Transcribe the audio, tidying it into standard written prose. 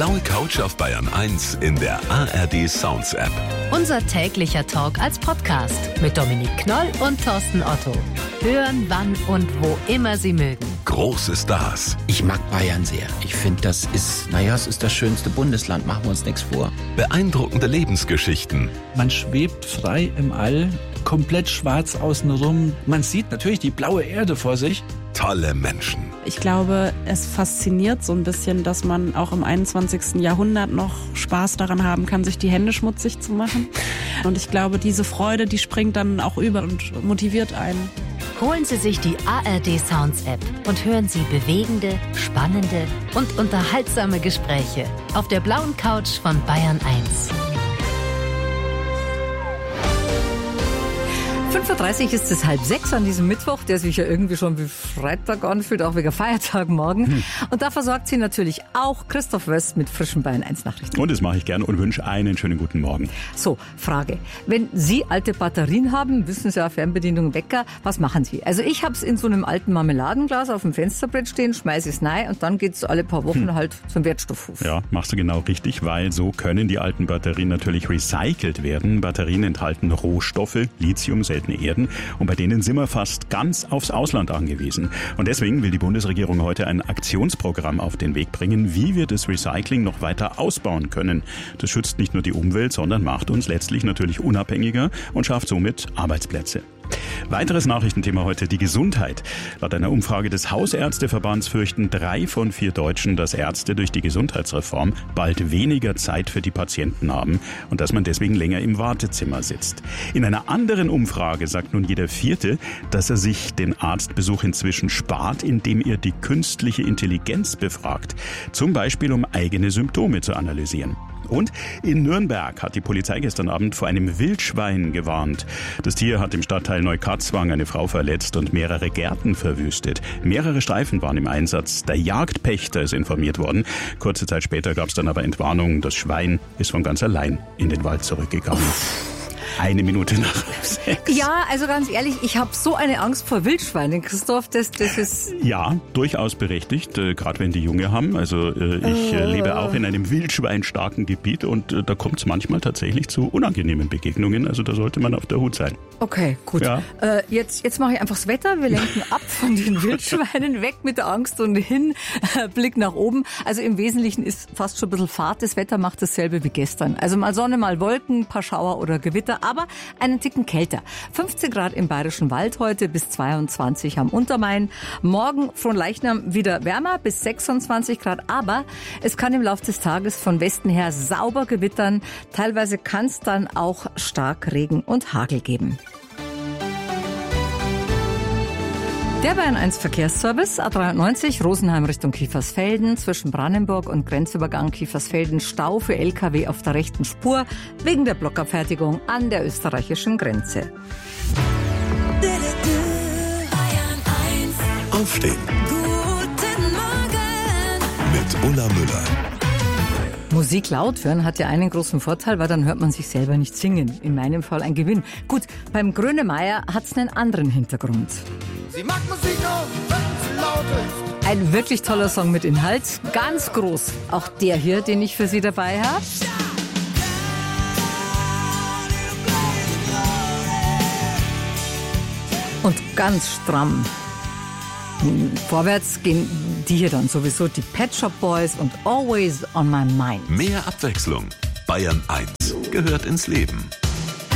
blaue Couch auf Bayern 1 in der ARD Sounds App. Unser täglicher Talk als Podcast mit Dominik Knoll und Thorsten Otto. Hören, wann und wo immer Sie mögen. Große Stars. Ich mag Bayern sehr. Ich finde, es ist das schönste Bundesland. Machen wir uns nichts vor. Beeindruckende Lebensgeschichten. Man schwebt frei im All, komplett schwarz außenrum. Man sieht natürlich die blaue Erde vor sich. Tolle Menschen. Ich glaube, es fasziniert so ein bisschen, dass man auch im 21. Jahrhundert noch Spaß daran haben kann, sich die Hände schmutzig zu machen. Und ich glaube, diese Freude, die springt dann auch über und motiviert einen. Holen Sie sich die ARD Sounds App und hören Sie bewegende, spannende und unterhaltsame Gespräche auf der blauen Couch von Bayern 1. 5.30 Uhr ist es 5:30 an diesem Mittwoch, der sich ja irgendwie schon wie Freitag anfühlt, auch wegen Feiertag morgen. Und da versorgt Sie natürlich auch Christoph Wöst mit frischen Bayern 1 Nachrichten. Und das mache ich gern und wünsche einen schönen guten Morgen. So, Frage. Wenn Sie alte Batterien haben, wissen Sie ja, Fernbedienung, Wecker, was machen Sie? Also ich habe es in so einem alten Marmeladenglas auf dem Fensterbrett stehen, schmeiße es rein und dann geht es alle paar Wochen halt zum Wertstoffhof. Ja, machst du genau richtig, weil so können die alten Batterien natürlich recycelt werden. Batterien enthalten Rohstoffe, Lithium, seltene Erden, und bei denen sind wir fast ganz aufs Ausland angewiesen. Und deswegen will die Bundesregierung heute ein Aktionsprogramm auf den Weg bringen, wie wir das Recycling noch weiter ausbauen können. Das schützt nicht nur die Umwelt, sondern macht uns letztlich natürlich unabhängiger und schafft somit Arbeitsplätze. Weiteres Nachrichtenthema heute, die Gesundheit. Laut einer Umfrage des Hausärzteverbands fürchten 3 von 4 Deutschen, dass Ärzte durch die Gesundheitsreform bald weniger Zeit für die Patienten haben und dass man deswegen länger im Wartezimmer sitzt. In einer anderen Umfrage sagt nun jeder Vierte, dass er sich den Arztbesuch inzwischen spart, indem er die künstliche Intelligenz befragt. Zum Beispiel, um eigene Symptome zu analysieren. Und in Nürnberg hat die Polizei gestern Abend vor einem Wildschwein gewarnt. Das Tier hat im Stadtteil Neukatzwang eine Frau verletzt und mehrere Gärten verwüstet. Mehrere Streifen waren im Einsatz. Der Jagdpächter ist informiert worden. Kurze Zeit später gab es dann aber Entwarnung. Das Schwein ist von ganz allein in den Wald zurückgegangen. 1 Minute nach 6. Ja, also ganz ehrlich, ich habe so eine Angst vor Wildschweinen, Christoph, das ist... Ja, durchaus berechtigt, gerade wenn die Junge haben. Also ich lebe auch in einem wildschweinstarken Gebiet und da kommt es manchmal tatsächlich zu unangenehmen Begegnungen. Also da sollte man auf der Hut sein. Okay, gut. Ja. Jetzt mache ich einfach das Wetter. Wir lenken ab von den Wildschweinen, weg mit der Angst und hin, Blick nach oben. Also im Wesentlichen ist fast schon ein bisschen Fahrt. Das Wetter macht dasselbe wie gestern. Also mal Sonne, mal Wolken, paar Schauer oder Gewitter, aber einen Ticken kälter. 15 Grad im Bayerischen Wald heute bis 22 am Untermain. Morgen von Leichnam wieder wärmer bis 26 Grad, aber es kann im Laufe des Tages von Westen her sauber gewittern. Teilweise kann es dann auch stark Regen und Hagel geben. Der Bayern 1 Verkehrsservice, A93, Rosenheim Richtung Kiefersfelden, zwischen Brandenburg und Grenzübergang Kiefersfelden Stau für LKW auf der rechten Spur, wegen der Blockabfertigung an der österreichischen Grenze. Aufstehen. Guten Morgen Mit Ulla Müller. Musik laut hören hat ja einen großen Vorteil, weil dann hört man sich selber nicht singen. In meinem Fall ein Gewinn. Gut, beim Grönemeyer hat es einen anderen Hintergrund. Sie mag Musik auch, wenn sie laut ist. Ein wirklich toller Song mit Inhalt, ganz groß. Auch der hier, den ich für Sie dabei habe. Und ganz stramm. Vorwärts gehen die hier dann sowieso, die Pet Shop Boys und Always on My Mind. Mehr Abwechslung. Bayern 1 gehört ins Leben.